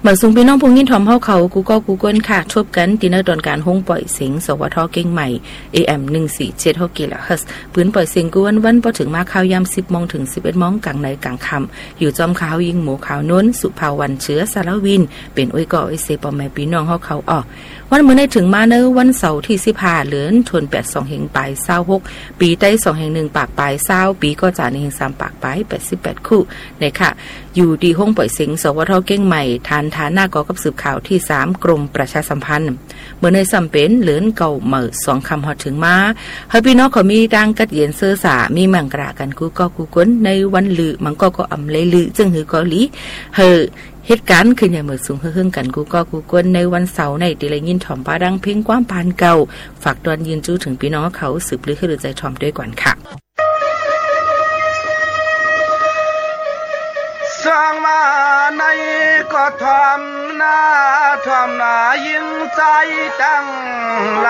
เมื่อสูงพี่น้องพงยินทอมเฮาเขากูก็กูเกิลค่ะทบกันดินเนอร์ตอนการห้องปล่อยเสียงสวทเก่งใหม่ AM 147กิโลเฮิรตซ์ปืนปล่อยเสียงกวนวันพอถึงมาข่าวยาม 10 โมงถึง 11 โมงกลางในกลางค่ำอยู่จอมขาวยิงหมูขาวน้นสุภาวันเชื้อสารวินเป็นอ้อยก่อไอเซปอมแม่พี่น้องเฮาเขาออกวันมื้อในถึงมาเนอวันเสาร์ที่15เหลือนทวน82แห่งปลาย26ปีใต้2แห่ง1ปากปลาย20ปีก็จ่าในแห่ง3ปากปลาย88คู่ในค่ะอยู่ดีห้องปล่อยเสียงสวทเก่งใหม่ฐานหน้ากอกับสืบข่าวที่3กรมประชาสัมพันธ์เมื่อในสำเป็นเหลือนเก่าเหม่อ2คำฮอดถึงมาให้พี่น้องเขามีดังกัดเย็นเสื้อสามีมังกรากันกูก็กูก้นในวันลือมันก็อำเลยลือจึงหือก็ลีเหตุการณ์คือเนี่ยเหมือนสูงเฮื่องกันกูก็กูกวนในวันเสาร์ในติเลยยินถ่อมป้าดังเพ่งความปานเก่าฝากตอนยืนจู้ถึงพี่น้องเขาสืบลือขึ้นใจถ่อมด้วยก่อนค่ะสร้างมาในก็ทำหน้ายิ่งใจตั้งหล